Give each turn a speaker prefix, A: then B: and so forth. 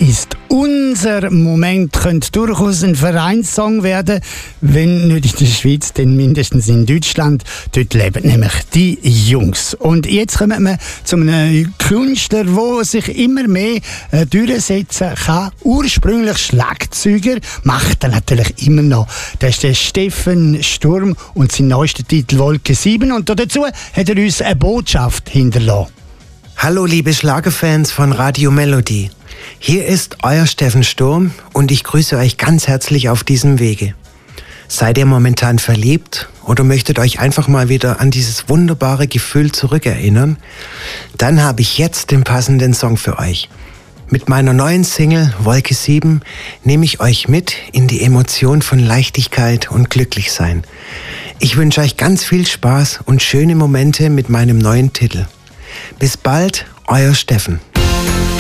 A: ist unser Moment könnte durchaus ein Vereinssong werden, wenn nicht in der Schweiz, dann mindestens in Deutschland. Dort leben nämlich die Jungs. Und jetzt kommen wir zu einem Künstler, der sich immer mehr durchsetzen kann. Ursprünglich Schlagzeuger, macht er natürlich immer noch. Das ist der Steffen Sturm und sein neuester Titel Wolke 7. Und dazu hat er uns eine Botschaft hinterlassen.
B: Hallo liebe Schlagerfans von Radio Melodie. Hier ist euer Steffen Sturm und ich grüße euch ganz herzlich auf diesem Wege. Seid ihr momentan verliebt oder möchtet euch einfach mal wieder an dieses wunderbare Gefühl zurückerinnern? Dann habe ich jetzt den passenden Song für euch. Mit meiner neuen Single Wolke 7 nehme ich euch mit in die Emotion von Leichtigkeit und Glücklichsein. Ich wünsche euch ganz viel Spaß und schöne Momente mit meinem neuen Titel. Bis bald, euer Steffen.